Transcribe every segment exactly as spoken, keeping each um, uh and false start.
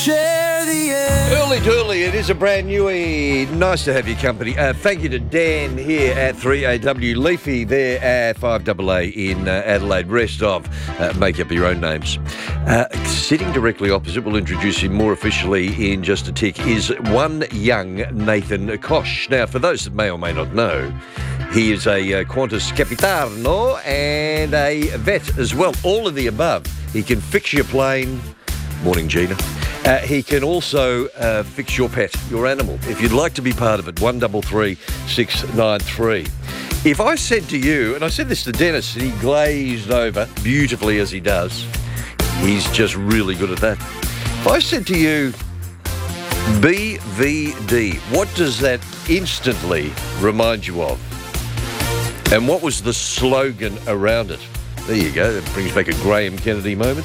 share the air. Early Durley, it is a brand newie. Nice to have your company. Uh, thank you to Dan here at three A W, Leafy there at five A A in uh, Adelaide. Rest of, uh, make up your own names. Uh, sitting directly opposite, we'll introduce him more officially in just a tick, is one young Nathan Koch. Now, for those that may or may not know, he is a uh, Qantas Capitano and a vet as well. All of the above. He can fix your plane. Morning, Gina. Uh, he can also uh, fix your pet, your animal. If you'd like to be part of it, one three three six nine three. If I said to you, and I said this to Dennis, and he glazed over beautifully as he does, he's just really good at that. If I said to you, B V D, what does that instantly remind you of? And what was the slogan around it? There you go, that brings back a Graham Kennedy moment.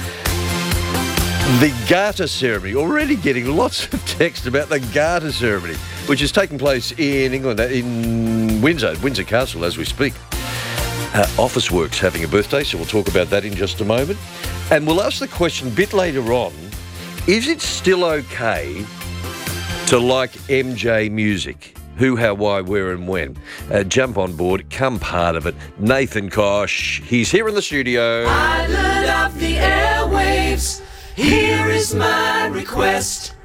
The Garter Ceremony. Already getting lots of text about the Garter Ceremony, which is taking place in England, in Windsor, Windsor Castle as we speak. Uh, Officeworks having a birthday, so we'll talk about that in just a moment. And we'll ask the question a bit later on, is it still okay to like M J music? Who, how, why, where and when? Uh, jump on board, come part of it. Nathan Koch, he's here in the studio. Island of the airwaves, here is my request.